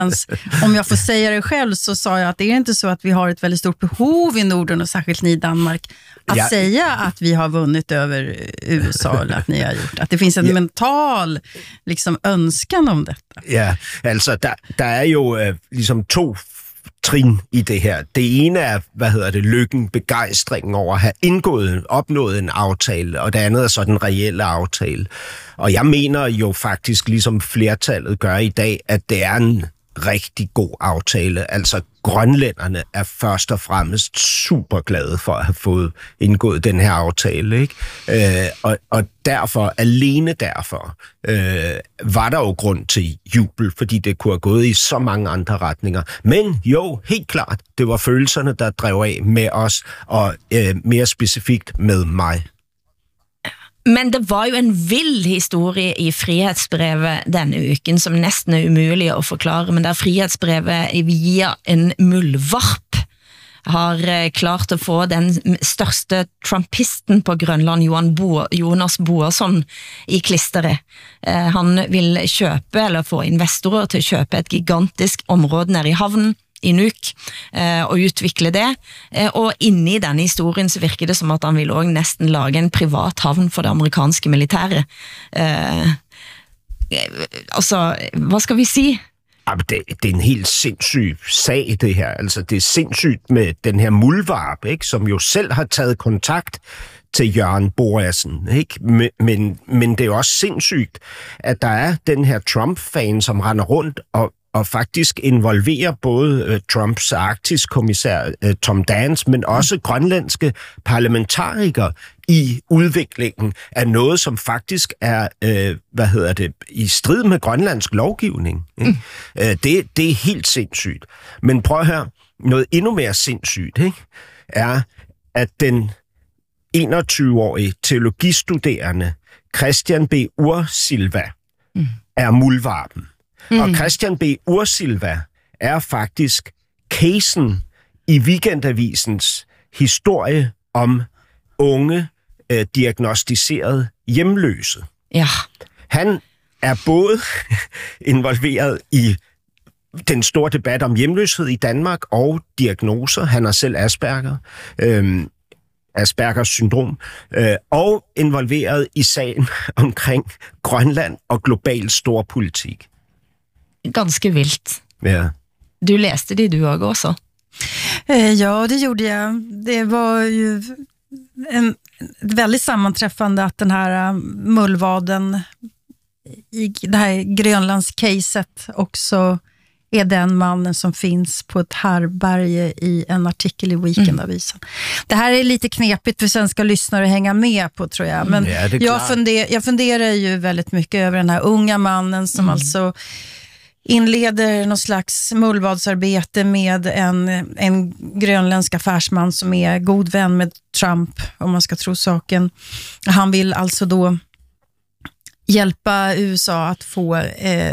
om jag får säga det själv så sa jag att det är inte så att vi har ett väldigt stort behov i Norden och särskilt ni i Danmark att säga att vi har vunnit över USA eller att ni har gjort. Att det finns en mental liksom, önskan om detta. Ja, altså der er jo ligesom to trin i det her. Det ene er, lykken, begejstringen over at have opnået en aftale, og det andet er så den reelle aftale. Og jeg mener jo faktisk, ligesom flertallet gør i dag, at det er en rigtig god aftale. Altså, grønlænderne er først og fremmest super glade for at have fået indgået den her aftale, ikke? Og derfor, alene derfor, var der jo grund til jubel, fordi det kunne have gået i så mange andre retninger. Men jo, helt klart, det var følelserne, der drev af med os, og mere specifikt med mig. Men det var jo en vild historie i Frihetsbrevet denne uken, som næsten er umulig at forklare, men der Frihetsbrevet via en muldvarp har klart at få den største trumpisten på Grønland, Jonas Boasson, i klisteret. Han vil købe, eller få investorer til at købe et gigantisk område nede i havnen, i Nuuk, og udvikle det. Og inde i denne historien så virker det som at han vil også næsten lage en privat havn for det amerikanske militære. Altså, hvad skal vi sige? Det er en helt sindssyg sag, det her. Altså, det er sindssygt med den her muldvarp, ikke? Som jo selv har taget kontakt til Jørgen Boasen, ikke? Men det er jo også sindssygt, at der er den her Trump-fan, som render rundt og faktisk involverer både Trumps arktiskommissær Tom Dance, men også grønlandske parlamentarikere i udviklingen af noget, som faktisk er, i strid med grønlandsk lovgivning. Det er helt sindssygt. Men prøv at høre, noget endnu mere sindssygt, ikke? Er, at den 21-årige teologistuderende Christian B. Ursilva er muldvarpen. Og Christian B. Ursilva er faktisk casen i Weekendavisens historie om unge diagnostiserede hjemløse. Ja. Han er både involveret i den store debat om hjemløshed i Danmark og diagnoser. Han har selv Aspergers syndrom, og involveret i sagen omkring Grønland og global storpolitik. Ganske vildt. Ja. Du læste det du også? Ja, det gjorde jag. Det var ju ett väldigt sammanträffande att den här mullvaden i det här Grönlands-caset också är den mannen som finns på ett härberge i en artikel i Weekendavisen. Det här är lite knepigt för svenska lyssnare att hänga med på, tror jag. Men jag funderar ju väldigt mycket över den här unga mannen som alltså inleder någon slags mullvadsarbete med en grönländsk affärsman som är god vän med Trump, om man ska tro saken. Han vill alltså då hjälpa USA att få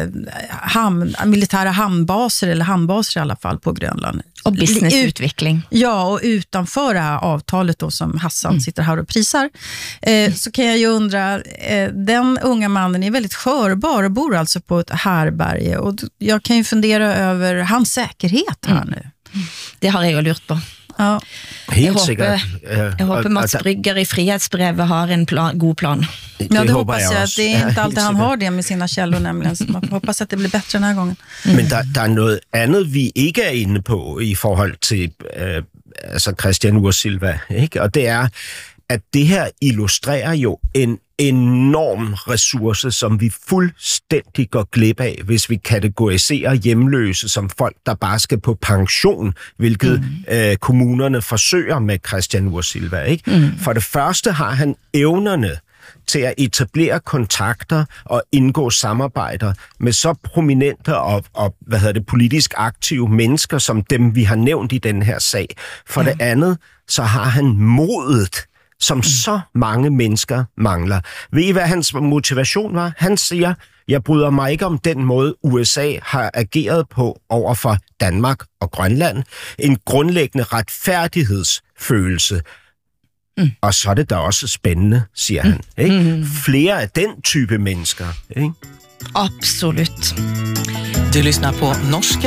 militära hamnbaser, eller hamnbaser i alla fall, på Grönland. Och businessutveckling. Ja, och utanför det här avtalet då som Hassan sitter här och prisar, så kan jag ju undra, den unga mannen är väldigt skörbar och bor alltså på ett härberge, och jag kan ju fundera över hans säkerhet här nu. Det har jag ju lurt på. Ja. Helt sikkert. Jeg håber Mats Brygger i Frihetsbrevet har en god plan. Ja, det hoppas jag. Att det är inte alltid han har det med sina källor nämligen. Så man hoppas att det blir bättre den här gången. Men der er noget andet, vi ikke er inde på i forhold til Christian Ursilva, ikke? Og det er, at det her illustrerer jo en enorm ressource, som vi fuldstændig går glip af, hvis vi kategoriserer hjemløse som folk, der bare skal på pension, hvilket kommunerne forsøger med Christian Ursilva, ikke? For det første har han evnerne til at etablere kontakter og indgå samarbejder med så prominente og politisk aktive mennesker, som dem, vi har nævnt i den her sag. For det andet, så har han modet, som så mange mennesker mangler. Ved I, hvad hans motivation var? Han siger, jeg bryder mig ikke om den måde, USA har ageret på over for Danmark og Grønland. En grundlæggende retfærdighedsfølelse. Og så er det da også spændende, siger han. Ikke? Flere af den type mennesker. Ikke? Absolut. Du lyssnar på norska